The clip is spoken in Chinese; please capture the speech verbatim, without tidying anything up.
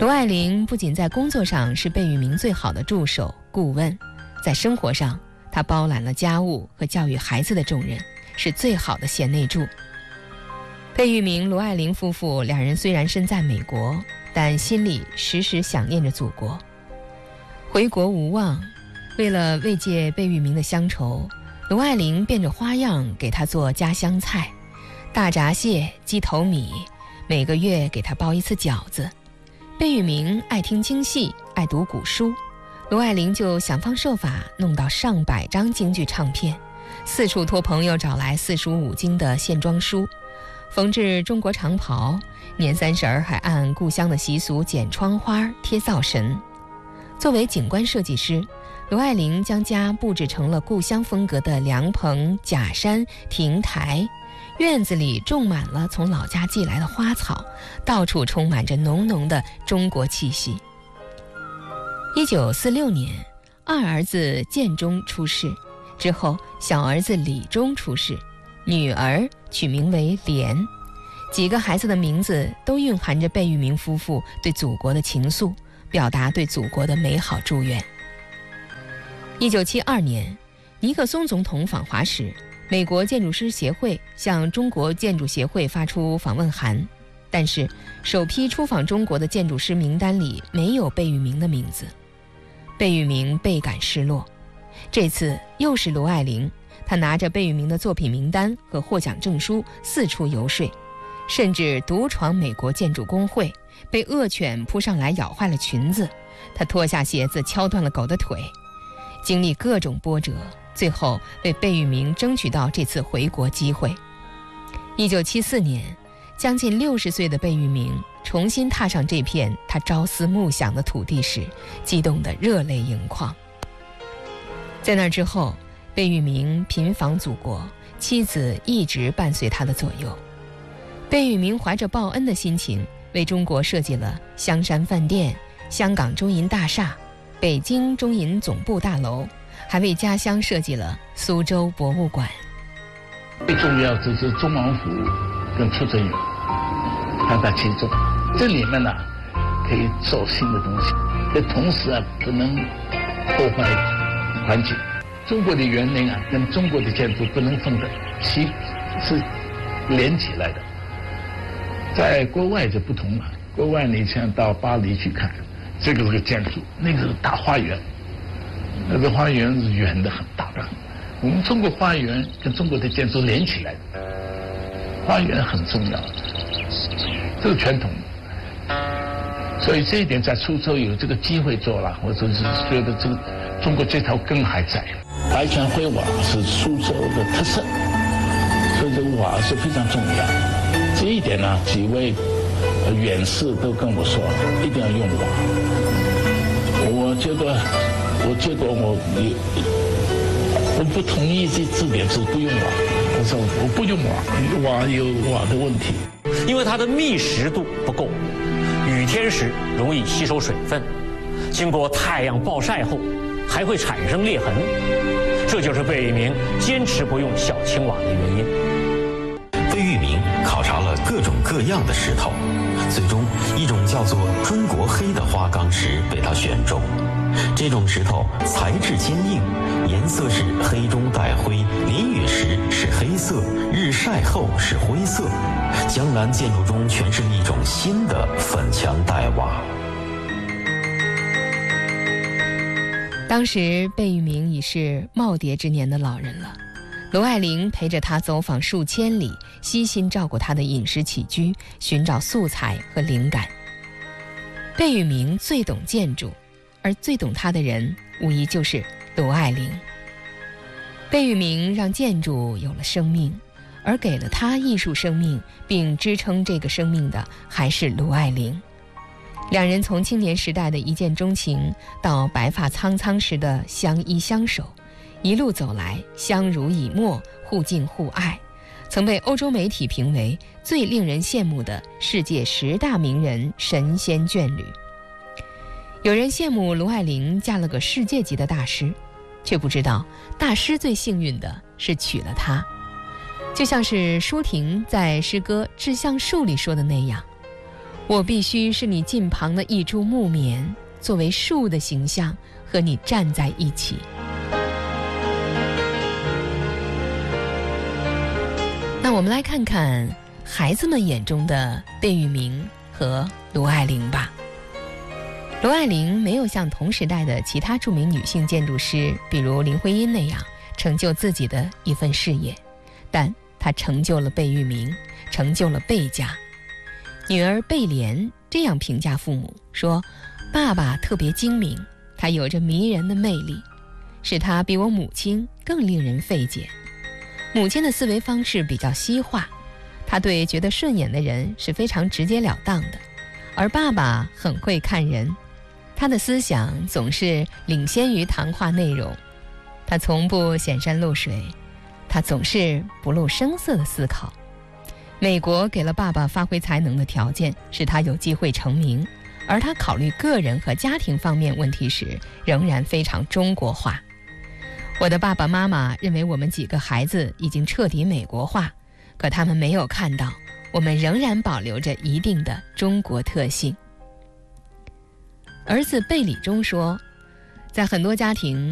卢爱玲不仅在工作上是贝聿铭最好的助手顾问，在生活上她包揽了家务和教育孩子的重任，是最好的贤内助。贝聿铭、卢爱玲夫妇两人虽然身在美国，但心里时时想念着祖国。回国无望，为了慰藉贝聿铭的乡愁，卢爱玲变着花样给他做家乡菜，大闸蟹、鸡头米，每个月给他包一次饺子。贝聿铭爱听京戏，爱读古书，卢爱玲就想方设法弄到上百张京剧唱片，四处托朋友找来四书五经的线装书，缝制中国长袍，年三十儿还按故乡的习俗剪窗花、贴灶神。作为景观设计师，卢爱玲将家布置成了故乡风格的凉棚、假山、亭台，院子里种满了从老家寄来的花草，到处充满着浓浓的中国气息。一九四六年，二儿子建中出世，之后小儿子李忠出世，女儿取名为莲。几个孩子的名字都蕴含着贝聿铭夫妇对祖国的情愫，表达对祖国的美好祝愿。一九七二年，尼克松总统访华时，美国建筑师协会向中国建筑协会发出访问函，但是首批出访中国的建筑师名单里没有贝聿铭的名字。贝聿铭倍感失落，这次又是卢爱玲，她拿着贝聿铭的作品名单和获奖证书四处游说，甚至独闯美国建筑工会，被恶犬扑上来咬坏了裙子，她脱下鞋子敲断了狗的腿，经历各种波折，最后为贝聿铭争取到这次回国机会。一九七四年，将近六十岁的贝聿铭重新踏上这片他朝思暮想的土地时，激动得热泪盈眶。在那之后，贝聿铭频访祖国，妻子一直伴随他的左右。贝聿铭怀着报恩的心情，为中国设计了香山饭店、香港中银大厦、北京中银总部大楼，还为家乡设计了苏州博物馆。 最重要就是中王府跟出征园它在其中，这里面呢可以做新的东西，但同时啊不能破坏环境。中国的园林啊跟中国的建筑不能分的，其是连起来的。在国外就不同了，国外你像到巴黎去看，这个是个建筑，那个是大花园，那个花园是圆的很大的很。我们中国花园跟中国的建筑连起来的，花园很重要，这是传统。所以这一点在苏州有这个机会做了，我就是觉得这个中国这条根还在。白泉灰瓦是苏州的特色，所以这个瓦是非常重要。这一点呢，几位远士都跟我说，一定要用瓦。我觉得，我结果我也我不同意这字典是不用瓦，我说我不用瓦，瓦有瓦的问题， 因为它的密实度不够，雨天时容易吸收水分，经过太阳暴晒后还会产生裂痕，这就是贝聿铭坚持不用小青瓦的原因。 贝聿铭考察了各种各样的石头，最终一种叫做中国黑的花岗石被他选中。这种石头材质坚硬，颜色是黑中带灰，淋雨时是黑色，日晒后是灰色。江南建筑中诠释了一种新的粉墙黛瓦。 当时贝聿铭已是耄耋之年的老人了，卢爱玲陪着他走访数千里，悉心照顾他的饮食起居，寻找素材和灵感。贝聿铭最懂建筑，而最懂他的人无疑就是卢爱玲。贝聿铭让建筑有了生命，而给了他艺术生命并支撑这个生命的还是卢爱玲。两人从青年时代的一见钟情，到白发苍苍时的相依相守，一路走来相濡以沫，互敬互爱，曾被欧洲媒体评为最令人羡慕的世界十大名人神仙眷侣。有人羡慕卢爱玲嫁了个世界级的大师，却不知道大师最幸运的是娶了她。就像是舒婷在诗歌《致橡树》里说的那样， 我必须是你近旁的一株木棉，作为树的形象和你站在一起。那我们来看看孩子们眼中的贝聿铭和卢爱玲吧。卢爱玲没有像同时代的其他著名女性建筑师，比如林徽因那样成就自己的一份事业，但她成就了贝聿铭，成就了贝家。女儿贝莲这样评价父母说：爸爸特别精明，他有着迷人的魅力，使他比我母亲更令人费解。母亲的思维方式比较西化，他对觉得顺眼的人是非常直截了当的，而爸爸很会看人，他的思想总是领先于谈话内容，他从不显山露水，他总是不露声色的思考。美国给了爸爸发挥才能的条件，使他有机会成名，而他考虑个人和家庭方面问题时仍然非常中国化。我的爸爸妈妈认为我们几个孩子已经彻底美国化，可他们没有看到我们仍然保留着一定的中国特性。儿子贝理中说，在很多家庭，